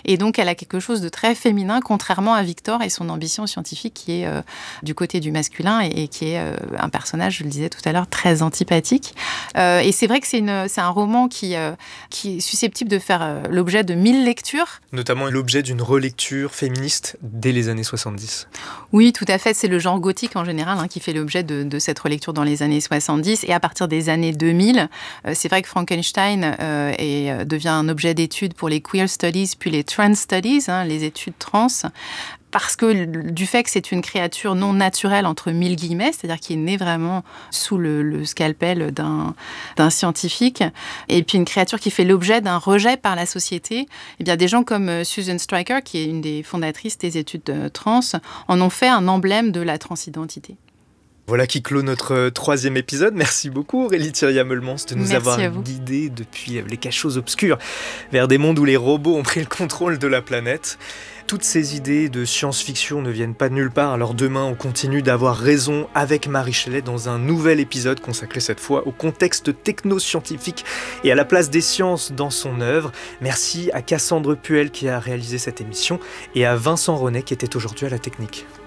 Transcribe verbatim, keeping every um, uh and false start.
Et donc, elle a quelque chose de très féminin, contrairement à Victor et son ambition scientifique qui est euh, du côté du masculin et, et qui est euh, un personnage, je le disais tout à l'heure, très antipathique. Euh, et c'est vrai que c'est, une, c'est un roman qui, euh, qui est susceptible de faire euh, l'objet de mille lectures. Notamment l'objet d'une relecture féministe dès les années soixante-dix. Oui, tout à fait. C'est le genre gothique en général hein, qui fait l'objet de, de cette relecture dans les années soixante-dix. Et à partir des années deux mille, euh, c'est vrai que Frankenstein euh, est, euh, devient un objet d'étude pour les queer studies, puis les trans studies, hein, les études trans. Parce que du fait que c'est une créature non naturelle, entre mille guillemets, c'est-à-dire qui est née vraiment sous le, le scalpel d'un, d'un scientifique, et puis une créature qui fait l'objet d'un rejet par la société, eh bien des gens comme Susan Stryker, qui est une des fondatrices des études trans, en ont fait un emblème de la transidentité. Voilà qui clôt notre troisième épisode. Merci beaucoup Aurélie Thiriat-Meulemans de nous Merci avoir guidés depuis les cachots obscurs vers des mondes où les robots ont pris le contrôle de la planète. Toutes ces idées de science-fiction ne viennent pas de nulle part, alors demain on continue d'avoir raison avec Marie Shelley dans un nouvel épisode consacré cette fois au contexte techno-scientifique et à la place des sciences dans son œuvre. Merci à Cassandre Puel qui a réalisé cette émission et à Vincent Renet qui était aujourd'hui à la technique.